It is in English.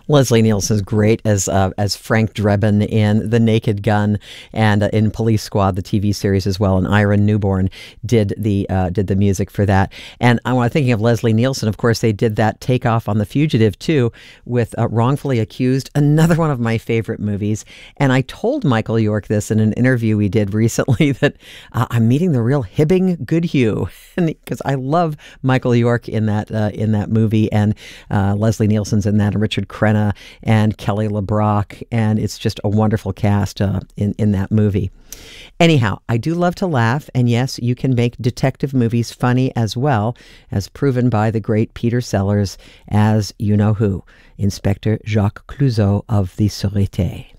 Leslie Nielsen's great as Frank Drebin in The Naked Gun and in Police Squad, the TV series as well. And Ira Newborn did the music for that. And I want thinking of Leslie Nielsen. Of course, they did that Takeoff on The Fugitive too, with Wrongfully Accused, another one of my favorite movies. And I told Michael York this in an interview we did recently that I'm meeting the real Hibbing Goodhue, because I love Michael York in that movie, and Leslie Nielsen's in that, and Richard Crenna and Kelly LeBrock, and it's just a wonderful cast in that movie. Anyhow, I do love to laugh, and yes, you can make detective movies funny as well, as proven by the great Peter Sellers as you-know-who, Inspector Jacques Clouseau of the Sûreté.